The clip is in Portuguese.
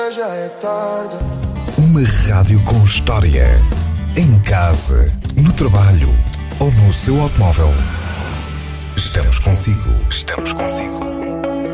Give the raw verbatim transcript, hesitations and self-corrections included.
Já é tarde. Uma rádio com história. Em casa, no trabalho ou no seu automóvel. Estamos consigo. Estamos consigo.